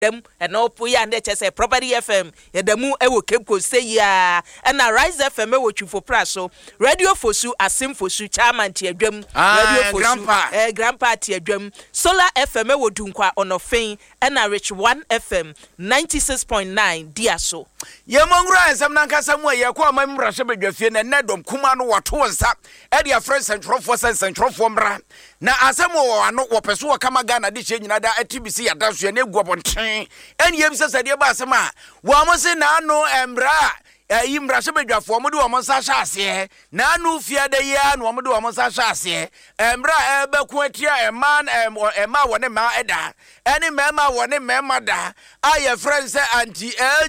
dem and no puya and say Property FM ya demu e wo Cape Coast say ya and na Rise FM e wo Twifo Praso Radio Fosu Asim Fosu Chairman ti adwam Radio Fosu grandpa ti adwam Solar FM e wo Dunkwa Onofin and na Rich 1 FM 96.9 Diaso ye mongra ensam nanka samu ye kwa mamra hye bedwafie na nedom kuma no wato nsa e dia friend central for mra na asem wo ano wo peso wo kama Ghana de hye nyina da TBC ya da so na egu obonten eni yem sese de ba asem a wo mo se na ano emra yimra hye bedwafo mo de wo mo sa hye na anu fia de ya na wo de wo mo sa hye emra beku atia ema wone ma eda eni mema wone mema da aye friends anti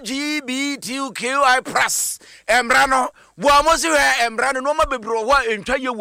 LGBTQI+ emra no wo mo se emra no ma bebro ho entwa ye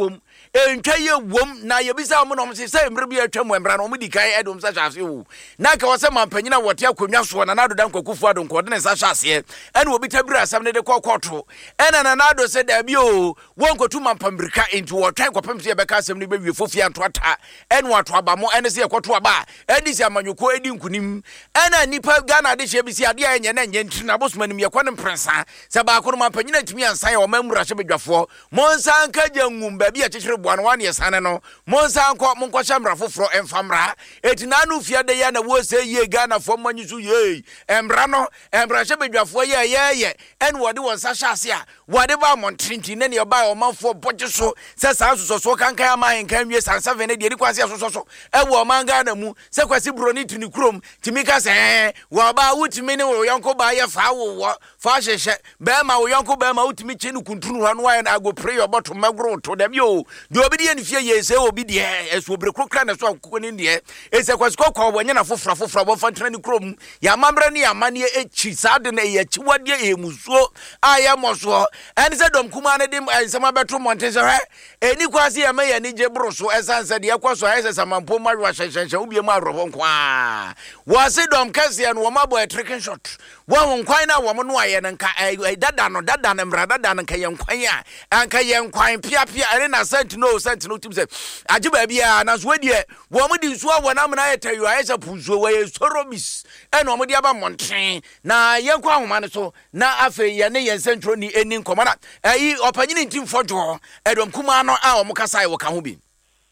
wom na ye bisa mo no se emra bi atwa mo emra no mo dikai edom sa hye wo na ka wo se mampanyina wote akonwa so na nado dan kwakufu adon ko de ne sa hye eni obi tabira asam ne de kokoto ena na nado se da bi o won kotu mampambrika enti wo twan kopem se be ka asam ne be wie fofia ntoata eni wato aba mo eni se koto aba eni se amanyuko edi nkunim ena nipa Ghana de hye bi se ade anye na nye ntina bosumanim ye kwane prensa se ba ko mampanyina timi ansan ye o mamura hye bedwafo monsan ka jangum ba bi a chechire boano wan ye sane no monsan ko monko shamra foforo emfamra etina no fia de ya na wo se ye Ghana fo manyusu ye emra no emra hye bedwafo ye eni wode won sa hyase a wode ba montrinti ne ne ba o manfo boje so se san so kankan aman kan wie san 7 ne de kwase so e wo man Ghana mu se kwase broni tuni krom timi ka se wo ba wutimi ne wo yonko ba ye fa wo fa hyehye be ma wo yonko be ma wutimi chenu kuntunu ha no wa na go pray your bottom magro to dem yo de obi de nfie ye se obi de eso brekokra na so akoko ni de e se kwase kokko wo nyana fofra bo fa tani krom ya mambre ne ya mane echi sade na ye chiwade e musuo aya moso en se dom kuma ne dim ensema beto monte se eni kwase ya me ya ni je broso esanse de yakwaso ese samampo mawa hyehyehye obi mu arofo nko wase dom kase no mabo a tricking shot wo nkwan na wo no aye nka dada no mra dada no nka ye nkwan a anka ye nkwan pia ene na sent no tim se age ba bia na so wadie wo mo di nsuo wo na mna yetayo ayesa punsuo wo ye sorobis ene mo di aba monten na ye nkwa homa ne so na afe ye ne ye centro ni eni nkomana opanyini ntim fojo edom kuma no a o mo kasa wo ka ho bi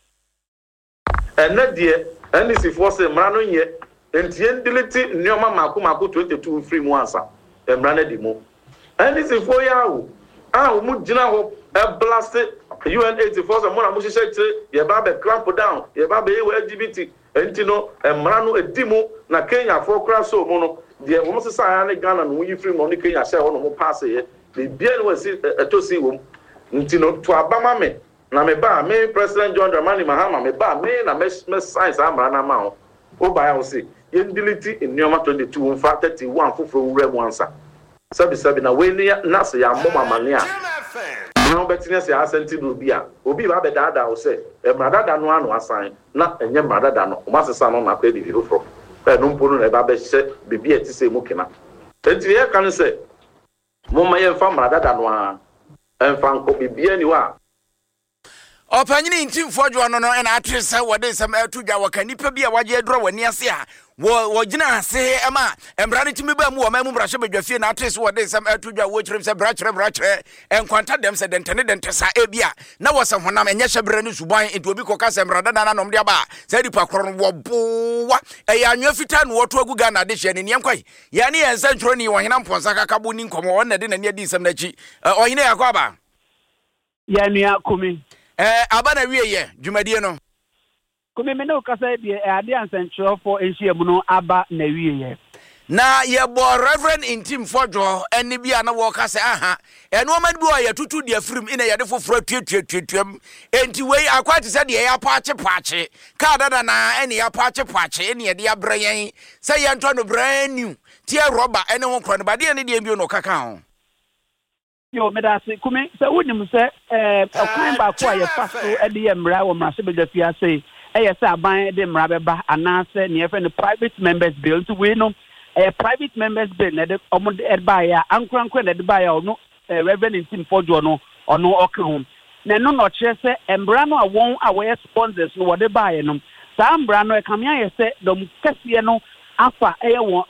ene die ene si force mra no nye entien diliti nyoma mako 22 free mu ansa emra na di mu ene si fo ya wo mu gina ho blast UN84 so mo na mo hyehyɛ tire ye ba be clamp down ye ba be LGBT enti no emra no edimu na Kenya for kra so mo no de wo mo sesa ya ne Ghana no yi free mo ne Kenya hye ho no mo pass ye be bia no wasi etosi wo enti no to abama me na me ba me President John Dramani Mahama me ba me na me science amra na ma ho o ba ya wo se ye ndiliti enoma 22 mfa 31 foforo wura mu ansa sabi na we ni na se ya mo mamane a no betine se asenti do bia obi ba be dada wo se emradada no anu asan na enye mradada no o masesa no na kwa bibi foforo no mpo no na ba be hye bibi eti se mu kina enti ye kan se mo ma ye mfa mradada no a emfa nko bibi ani wa opanyini ntim fojo no na atrese wode sem atudwa wakanipa bia waje adro wani ase a wo gina ase ema emra ne timi ba mu wo mamu brahye bedwafie na atrese wode sem atudwa wo kyerem se brachere enkwanta dem se dente sa ebia na wo se honam enye hyebre ne suban enti obi koka se emra dada na nom de aba se di pakoro no wo bowa ya anwa fita no woto agu Ghana de hye ne nkwai ya ne yensa ntro ni wo hena mponsa kakabo ni nkomo won na de na ne di sem na chi ohine yakwa ya nua kumi abana wieye dwumadie no kumi me no kasa de ade ansenchro for enhyiamu no aba na wieye na ye bo Reverend Intim Fojo eni bia na wo kasa aha eno ma bi o ye tutu de afrim ina ye de foforo tutuam enti wei akwati se de ye apaache ka dada na eni apaache eni ye de abrayen se ye nto no brand new tie roba eni ho kro no ba de eni de bi no kaka ho yo medase kumi se wonim se akwan ba ko aye faso e de mra wo mra se bedafia se eye se aban de mra beba anase ne efe ne private members bill to we no private members bill na de omo de ba ya ankurankura na de ba ya no Reverend Intim Fojo no ono oka ho na no no kire se mra no awon awe sponsors no wo de ba ya no sa mra no e kamia ye se dom kase no afa eye won